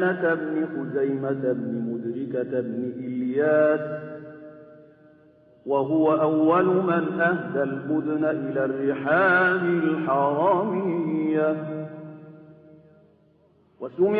كنانة بن خزيمة بن مدركة بن إلياس، وهو أول من أهدى البدن إلى الرحال الحرامية.